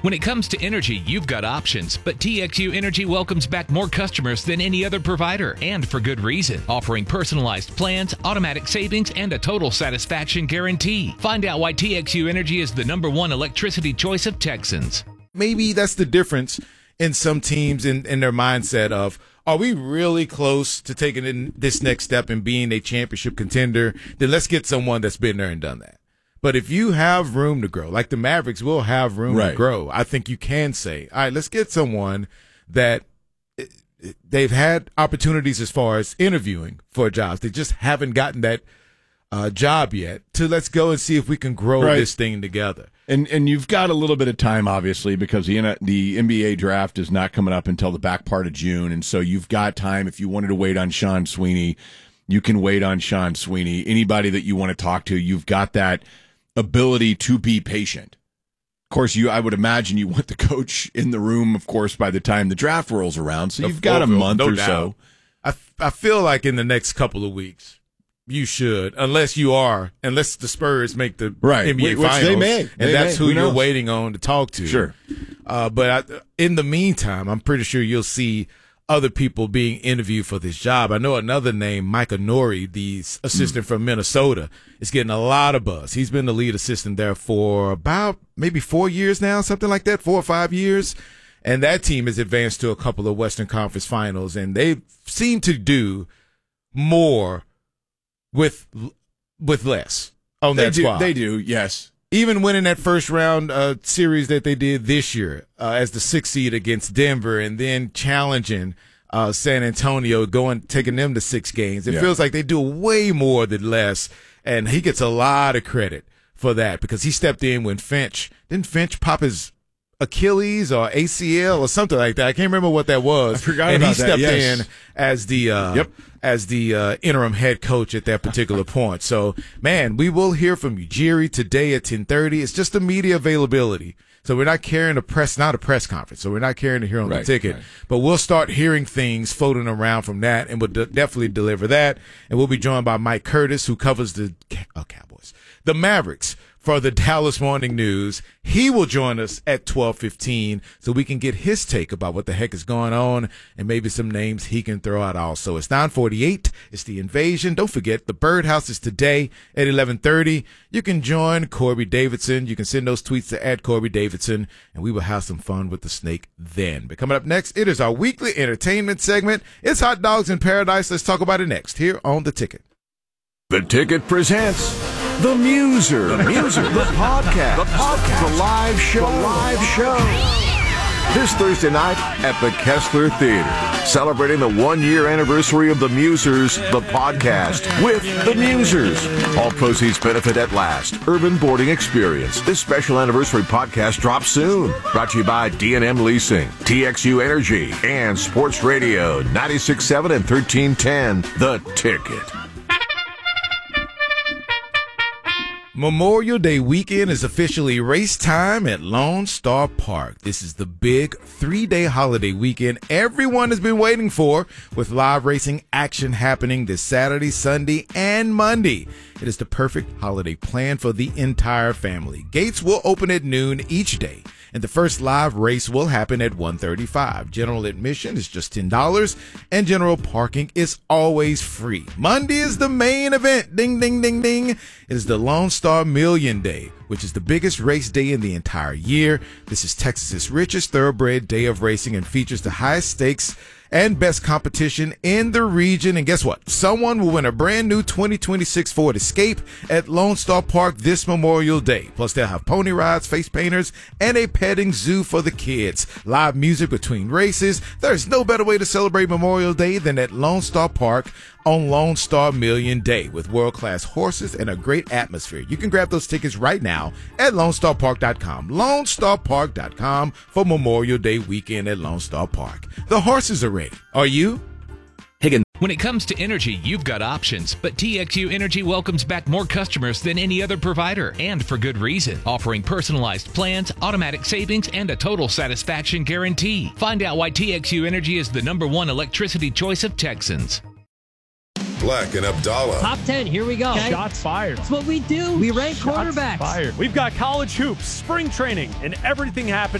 When it comes to energy, you've got options, but TXU Energy welcomes back more customers than any other provider, and for good reason, offering personalized plans, automatic savings, and a total satisfaction guarantee. Find out why TXU Energy is the #1 electricity choice of Texans. Maybe that's the difference in some teams in their mindset of, are we really close to taking in this next step and being a championship contender? Then let's get someone that's been there and done that. But if you have room to grow, like the Mavericks will have room to grow, I think you can say, all right, let's get someone that they've had opportunities as far as interviewing for jobs. They just haven't gotten that job yet. Let's go and see if we can grow this thing together. And you've got a little bit of time, obviously, because the NBA draft is not coming up until the back part of June. And so you've got time. If you wanted to wait on Sean Sweeney, you can wait on Sean Sweeney. Anybody that you want to talk to, you've got that ability to be patient. Of course, I would imagine you want the coach in the room, of course, by the time the draft rolls around. So you've got a month or so. I feel like in the next couple of weeks, you should, unless the Spurs make the NBA Finals. Which they may. And that's who you're waiting on to talk to. Sure. But in the meantime, I'm pretty sure you'll see other people being interviewed for this job. I know another name, Micah Nori, the assistant from Minnesota, is getting a lot of buzz. He's been the lead assistant there for about maybe 4 years now, something like that, 4 or 5 years. And that team has advanced to a couple of Western Conference Finals, and they seem to do more with less on that squad. They do, yes. Even winning that first round series that they did this year as the 6th seed against Denver, and then challenging San Antonio, taking them to 6 games. It feels like they do way more than less, and he gets a lot of credit for that because he stepped in when didn't Finch pop his Achilles or ACL or something like that? I can't remember what that was. I forgot about that. And he stepped in as the interim head coach at that particular point. So, man, we will hear from Ujiri today at 10:30. It's just the media availability. So we're not carrying not a press conference. So we're not carrying it here on the ticket. Right. But we'll start hearing things floating around from that, and we'll definitely deliver that. And we'll be joined by Mike Curtis, who covers the Cowboys, the Mavericks, for the Dallas Morning News. He will join us at 12:15 so we can get his take about what the heck is going on and maybe some names he can throw out also. It's 9:48. It's the Invasion. Don't forget, the Birdhouse is today at 11:30. You can join Corby Davidson. You can send those tweets to @CorbyDavidson, and we will have some fun with the snake then. But coming up next, it is our weekly entertainment segment. It's Hot Dogs in Paradise. Let's talk about it next here on The Ticket. The Ticket presents The Muser. The podcast. The live show. This Thursday night at the Kessler Theater, celebrating the 1-year anniversary of The Musers, the podcast with The Musers. All proceeds benefit At Last Urban Boarding Experience. This special anniversary podcast drops soon. Brought to you by D&M Leasing, TXU Energy, and Sports Radio 96.7 and 1310. The Ticket. Memorial Day weekend is officially race time at Lone Star Park. This is the big 3-day holiday weekend everyone has been waiting for, with live racing action happening this Saturday, Sunday, and Monday. It is the perfect holiday plan for the entire family. Gates will open at noon each day, and the first live race will happen at 1:35. General admission is just $10, and general parking is always free. Monday is the main event. Ding, ding, ding, ding. It is the Lone Star Million Day, which is the biggest race day in the entire year. This is Texas's richest thoroughbred day of racing and features the highest stakes and best competition in the region. And guess what? Someone will win a brand new 2026 Ford Escape at Lone Star Park this Memorial Day. Plus, they'll have pony rides, face painters, and a petting zoo for the kids. Live music between races. There's no better way to celebrate Memorial Day than at Lone Star Park on Lone Star Million Day, with world-class horses and a great atmosphere. You can grab those tickets right now at LoneStarPark.com. LoneStarPark.com for Memorial Day weekend at Lone Star Park. The horses are ready. Are you? When it comes to energy, you've got options, but TXU Energy welcomes back more customers than any other provider, and for good reason, offering personalized plans, automatic savings, and a total satisfaction guarantee. Find out why TXU Energy is the #1 electricity choice of Texans. Black and Abdallah. Top 10, here we go. Okay. Shots fired. That's what we do. We rank Shots quarterbacks. fired. We've got college hoops, spring training, and everything happening